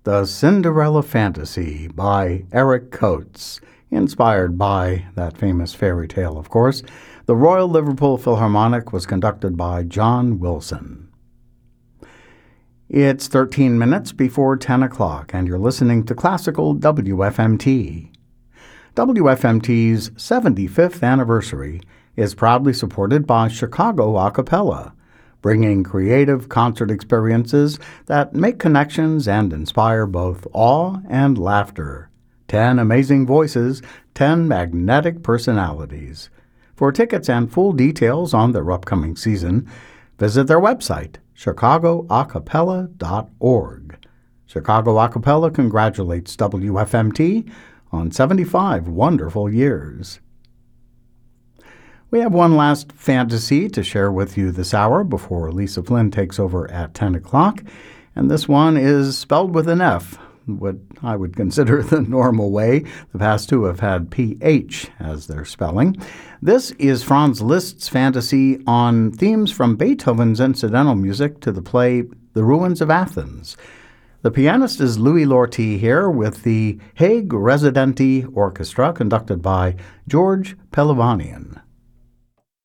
The Cinderella Fantasy by Eric Coates, inspired by that famous fairy tale, of course. The Royal Liverpool Philharmonic was conducted by John Wilson. It's 13 minutes before 10 o'clock, and you're listening to Classical WFMT. WFMT's 75th anniversary is proudly supported by Chicago A Cappella, bringing creative concert experiences that make connections and inspire both awe and laughter. 10 amazing voices, 10 magnetic personalities. For tickets and full details on their upcoming season, visit their website, chicagoacapella.org. Chicago A Cappella congratulates WFMT on 75 wonderful years. We have one last fantasy to share with you this hour before Lisa Flynn takes over at 10 o'clock, and this one is spelled with an F, what I would consider the normal way. The past two have had PH as their spelling. This is Franz Liszt's fantasy on themes from Beethoven's incidental music to the play The Ruins of Athens. The pianist is Louis Lortie here with the Hague Residenti Orchestra, conducted by George Pelivanian.